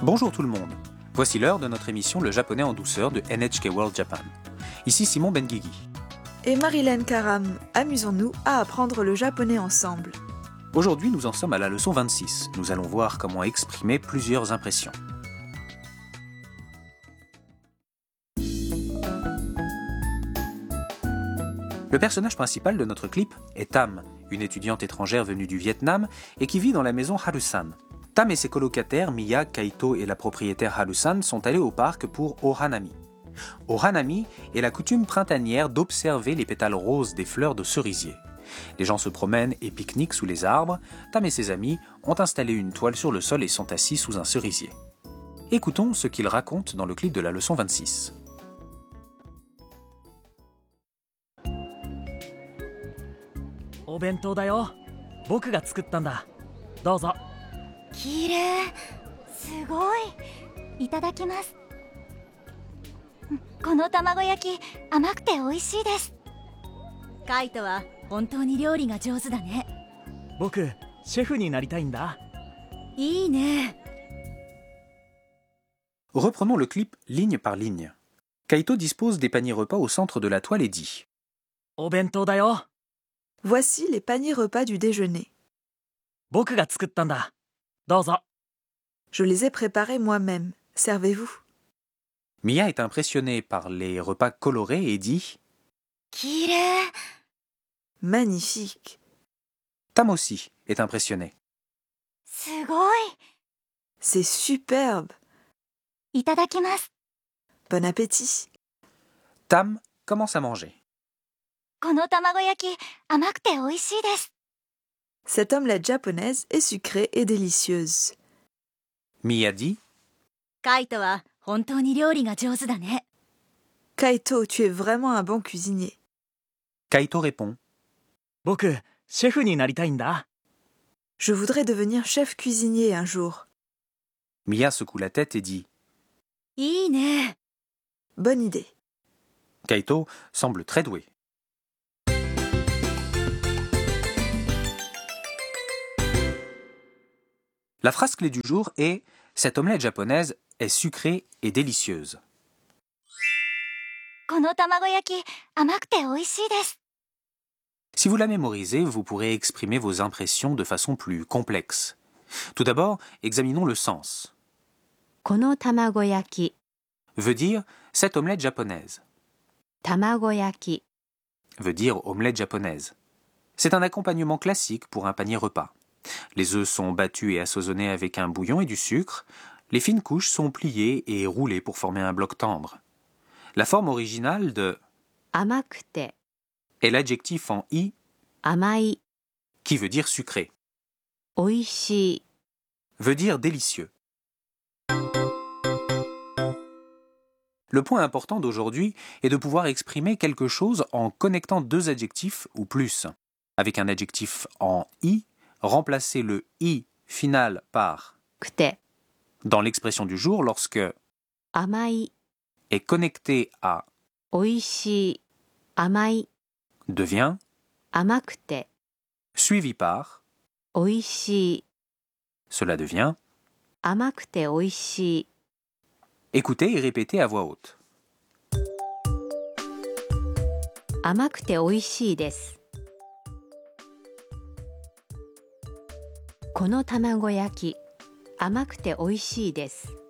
Bonjour tout le monde. Voici l'heure de notre émission Le japonais en douceur de NHK World Japan. Ici Simon Benguigui. Et Marilyn Karam, amusons-nous à apprendre le japonais ensemble. Aujourd'hui, nous en sommes à la leçon 26. Nous allons voir comment exprimer plusieurs impressions. Le personnage principal de notre clip est Tam, une étudiante étrangère venue du Vietnam et qui vit dans la maison Harusan. Tam et ses colocataires, Miya, Kaito et la propriétaire Harusan sont allés au parc pour Ohanami. Ohanami est la coutume printanière d'observer les pétales roses des fleurs de cerisier. Les gens se promènent et pique-niquent sous les arbres. Tam et ses amis ont installé une toile sur le sol et sont assis sous un cerisier. Écoutons ce qu'ils racontent dans le clip de la leçon 26. お弁当だよ。僕が作ったんだ。どうぞ。 きれい。すごい。いただきます。この卵焼き甘くて美味しいです。カイトは本当に料理が上手だね。 僕シェフになりたいんだ。 いいね。 Reprenons le clip ligne par ligne. Kaito dispose des paniers repas au centre de la toile et dit お弁当だよ。 Voici les paniers repas du déjeuner. 僕が作ったんだ。どうぞ。 Je les ai préparés moi-même. Servez-vous. Miya est impressionnée par les repas colorés et dit きれい。 Magnifique. Tam aussi est impressionné. すごい。 C'est superbe. いただきます。 Bon appétit. Tam commence à manger. この卵焼き甘くて美味しいです。 Cette omelette japonaise est sucrée et délicieuse. Miya dit カイトは本当に料理が上手だね。 Kaito, tu es vraiment un bon cuisinier. Kaito répond 僕シェフになりたいんだ。 Je voudrais devenir chef cuisinier un jour. Miya secoue la tête et dit いいね。 Bonne idée. Kaito semble très doué. La phrase clé du jour est « Cette omelette japonaise est sucrée et délicieuse ». この卵焼き甘くて美味しいです。 Si vous la mémorisez, vous pourrez exprimer vos impressions de façon plus complexe. Tout d'abord, examinons le sens. この卵焼き、 Veut dire « cette omelette japonaise 卵焼き、 ». Veut dire « omelette japonaise ». C'est un accompagnement classique pour un panier repas. Les œufs sont battus et assaisonnés avec un bouillon et du sucre. Les fines couches sont pliées et roulées pour former un bloc tendre. La forme originale de 甘くて、 est l'adjectif en i 甘い、 qui veut dire sucré. 美味しい、 Veut dire délicieux. Le point important d'aujourd'hui est de pouvoir exprimer quelque chose en connectant deux adjectifs ou plus. Avec un adjectif en i, remplacer le i final par くて、 dans l'expression du jour lorsque 甘い、 est connecté à 美味しい、甘い、 devient 甘くて、 suivi par 美味しい、 cela devient 甘くて美味しい。 écoutez et répétez à voix haute. 甘くて美味しいです。この卵焼き、甘くて美味しいです。